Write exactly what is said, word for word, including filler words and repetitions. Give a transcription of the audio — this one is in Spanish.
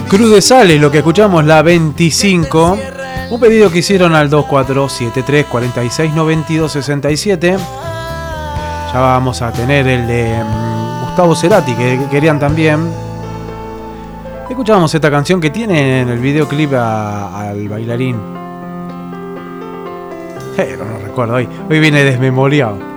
Cruz de Sales, lo que escuchamos, la veinticinco. Un pedido que hicieron al dos cuatro siete tres cuatro seis nueve dos seis siete. Ya vamos a tener el de um, Gustavo Cerati, que, que querían también. Escuchamos esta canción que tiene en el videoclip a, al bailarín. Eh, no recuerdo hoy. Hoy viene desmemoriado.